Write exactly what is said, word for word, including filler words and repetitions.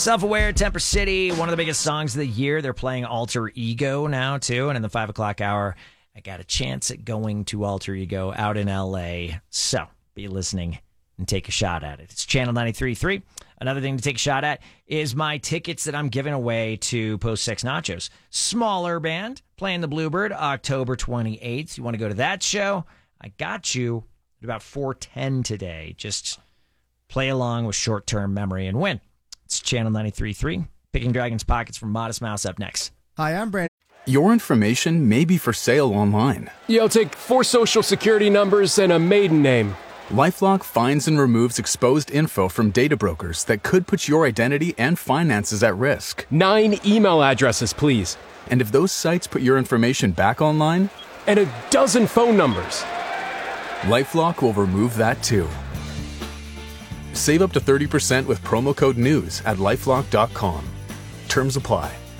Self-Aware, Temper City, one of the biggest songs of the year. They're playing Alter Ego now, too. And in the five o'clock hour, I got a chance at going to Alter Ego out in L A. So be listening and take a shot at it. It's Channel ninety-three point three. Another thing to take a shot at is my tickets that I'm giving away to Post Sex Nachos. Smaller band playing the Bluebird October twenty-eighth. You want to go to that show? I got you at about four ten today. Just play along with short-term memory and win. It's Channel ninety-three point three. Picking Dragon's Pockets from Modest Mouse up next. Hi, I'm Brandon. Your information may be for sale online. Yo, take four social security numbers and a maiden name. LifeLock finds and removes exposed info from data brokers that could put your identity and finances at risk. Nine email addresses, please. And if those sites put your information back online? And a dozen phone numbers. LifeLock will remove that too. Save up to thirty percent with promo code NEWS at lifelock dot com. Terms apply.